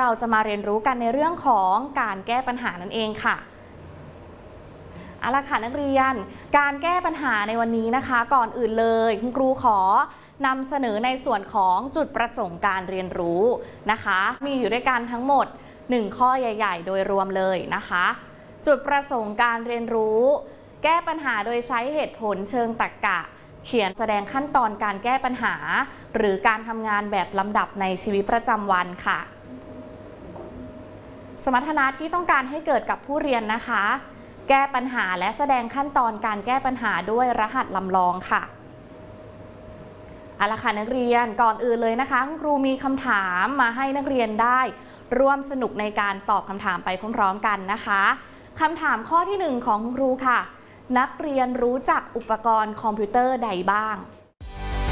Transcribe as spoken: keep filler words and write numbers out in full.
เราจะมาเรียนรู้กันในเรื่องของการแก้ปัญหานั่นเองค่ะเอาล่ะค่ะนักเรียนการแก้ปัญหาในวันนี้นะคะก่อนอื่นเลยคุณครูขอนำเสนอในส่วนของจุดประสงค์การเรียนรู้นะคะมีอยู่ด้วยกันทั้งหมดหนึ่งข้อใหญ่ๆโดยรวมเลยนะคะจุดประสงค์การเรียนรู้แก้ปัญหาโดยใช้เหตุผลเชิงตรรกะเขียนแสดงขั้นตอนการแก้ปัญหาหรือการทำงานแบบลำดับในชีวิตประจำวันค่ะสมรรถนะที่ต้องการให้เกิดกับผู้เรียนนะคะแก้ปัญหาและแสดงขั้นตอนการแก้ปัญหาด้วยรหัสลำลองค่ะเอาล่ะค่ะนักเรียนก่อนอื่นเลยนะคะคุณครูมีคำถามมาให้นักเรียนได้ร่วมสนุกในการตอบคำถามไปพร้อมๆกันนะคะคำถามข้อที่หนึ่งของคุณครูค่ะนักเรียนรู้จักอุปกรณ์คอมพิวเตอร์ใดบ้าง